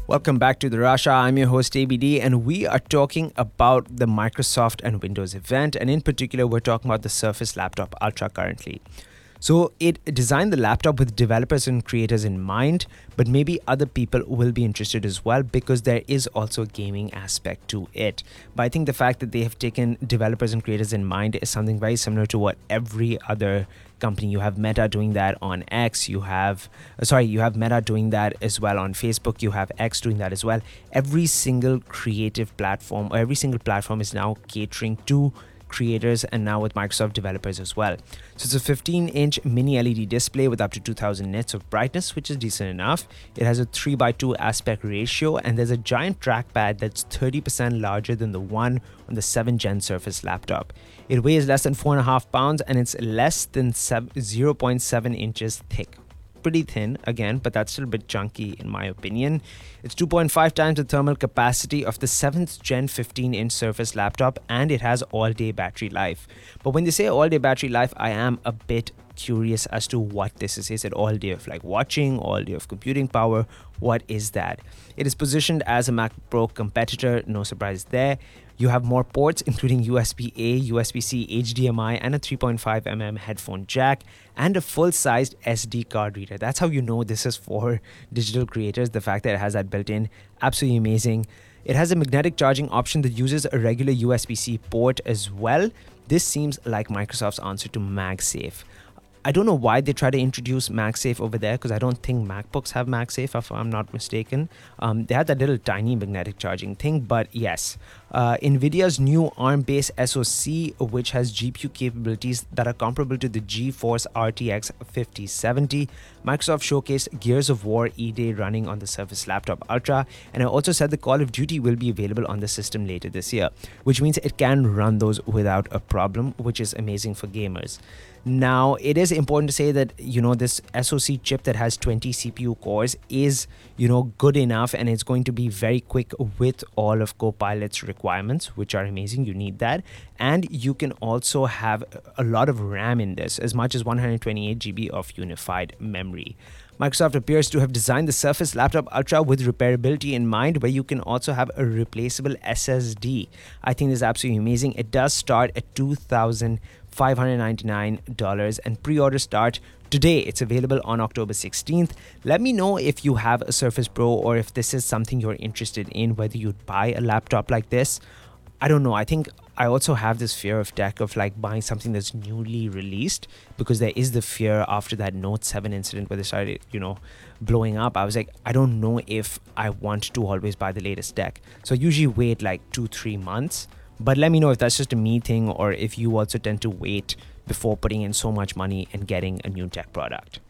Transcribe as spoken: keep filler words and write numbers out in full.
Welcome back to the Rasha. I'm your host A B D, and we are talking about the Microsoft and Windows event, and in particular, we're talking about the Surface Laptop Ultra currently. So it designed the laptop with developers and creators in mind, but maybe other people will be interested as well because there is also a gaming aspect to it. But I think the fact that they have taken developers and creators in mind is something very similar to what every other company. You have Meta doing that on X. You have, uh, sorry, you have Meta doing that as well on Facebook. You have X doing that as well. Every single creative platform or every single platform is now catering to creators, and now with Microsoft developers as well. So it's a fifteen inch mini L E D display with up to two thousand nits of brightness, which is decent enough. It has a three by two aspect ratio, and there's a giant trackpad that's thirty percent larger than the one on the seventh gen Surface laptop. It weighs less than four and a half pounds, and it's less than zero point seven inches thick. Pretty thin again, but that's still a bit chunky in my opinion. It's two point five times the thermal capacity of the seventh gen fifteen inch Surface laptop, and it has all-day battery life. But when they say all-day battery life, I am a bit curious as to what this is. Is it all day of like watching, all day of computing power? What is that? It is positioned as a Mac Pro competitor, no surprise there. You have more ports, including U S B A, U S B C, H D M I, and a three point five millimeter headphone jack, and a full-sized S D card reader. That's how you know this is for digital creators. The fact that it has that built-in, absolutely amazing. It has a magnetic charging option that uses a regular U S B C port as well. This seems like Microsoft's answer to MagSafe. I don't know why they try to introduce MagSafe over there, because I don't think MacBooks have MagSafe, if I'm not mistaken. Um, they had that little tiny magnetic charging thing, but yes. Uh, NVIDIA's new ARM-based S O C, which has G P U capabilities that are comparable to the GeForce R T X fifty seventy. Microsoft showcased Gears of War E-Day running on the Surface Laptop Ultra, and it also said the Call of Duty will be available on the system later this year, which means it can run those without a problem, which is amazing for gamers. Now, it is important to say that, you know, this S O C chip that has twenty C P U cores is, you know, good enough, and it's going to be very quick with all of Copilot's requirements, which are amazing. You need that. And you can also have a lot of RAM in this, as much as one hundred twenty-eight gigabytes of unified memory. Microsoft appears to have designed the Surface Laptop Ultra with repairability in mind, where you can also have a replaceable S S D. I think this is absolutely amazing. It does start at two thousand five hundred ninety-nine dollars, and pre-order start today. It's available on October sixteenth. Let me know if you have a Surface Pro or if this is something you're interested in, whether you'd buy a laptop like this. I don't know. I think I also have this fear of tech of like buying something that's newly released, because there is the fear after that Note seven incident where they started, you know, blowing up. I was like, I don't know if I want to always buy the latest tech. So I usually wait like two, three months. But let me know if that's just a me thing, or if you also tend to wait before putting in so much money and getting a new tech product.